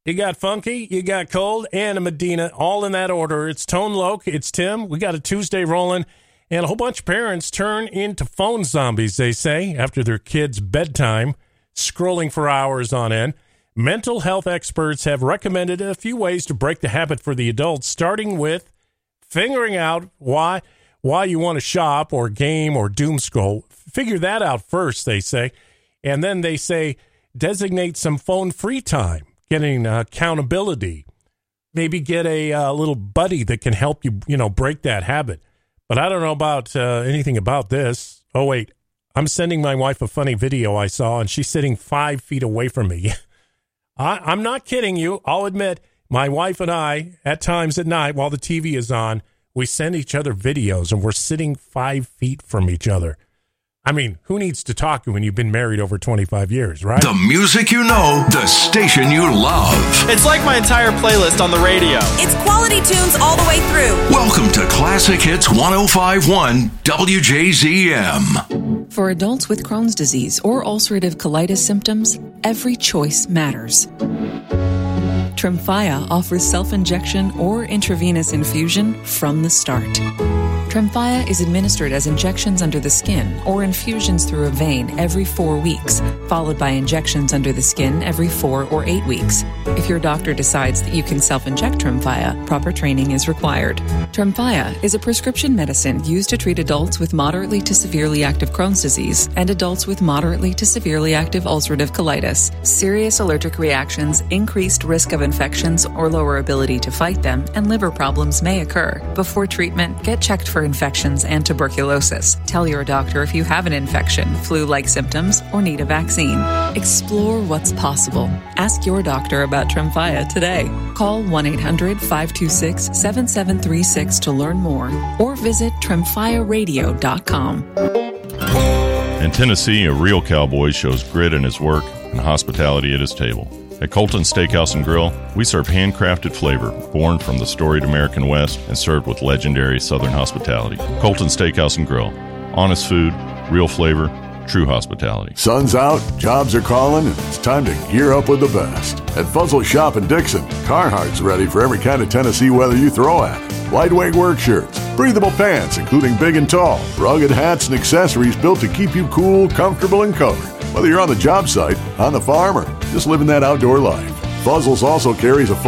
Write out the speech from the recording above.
You got funky, you got cold, and a Medina, all in that order. It's Tone Loc, it's Tim. We got a Tuesday rolling, and a whole bunch of parents turn into phone zombies, they say, after their kids' bedtime, scrolling for hours on end. Mental health experts have recommended a few ways to break the habit for the adults, starting with figuring out why you want to shop or game or doom scroll. Figure that out first, they say. And then they say designate some phone-free time. Getting accountability, maybe get a little buddy that can help you, break that habit. But I don't know about anything about this. Oh, wait, I'm sending my wife a funny video I saw, and she's sitting 5 feet away from me. I'm not kidding you. I'll admit, my wife and I, at times at night while the TV is on, we send each other videos, and we're sitting 5 feet from each other. I mean, who needs to talk when you've been married over 25 years, right? The music you know, the station you love. It's like my entire playlist on the radio. It's quality tunes all the way through. Welcome to Classic Hits 105.1 WJZM. For adults with Crohn's disease or ulcerative colitis symptoms, every choice matters. Tremfya offers self-injection or intravenous infusion from the start. Tremfya is administered as injections under the skin or infusions through a vein every 4 weeks, followed by injections under the skin every 4 or 8 weeks. If your doctor decides that you can self-inject Tremfya, proper training is required. Tremfya is a prescription medicine used to treat adults with moderately to severely active Crohn's disease and adults with moderately to severely active ulcerative colitis. Serious allergic reactions, increased risk of infections or lower ability to fight them, and liver problems may occur. Before treatment, get checked for infections and tuberculosis. Tell your doctor if you have an infection, flu-like symptoms, or need a vaccine. Explore what's possible. Ask your doctor about Tremfya today. Call 1-800-526-7736 to learn more or visit TremfyaRadio.com. In Tennessee, a real cowboy shows grit in his work and hospitality at his table. At Colton Steakhouse and Grill, we serve handcrafted flavor born from the storied American West and served with legendary Southern hospitality. Colton Steakhouse and Grill. Honest food, real flavor, true hospitality. Sun's out, jobs are calling, and it's time to gear up with the best. At Fuzzle Shop in Dixon, Carhartt's ready for every kind of Tennessee weather you throw at it. Lightweight work shirts, breathable pants, including big and tall, rugged hats and accessories built to keep you cool, comfortable, and covered. Whether you're on the job site, on the farm, or just living that outdoor life. Fuzzles also carries a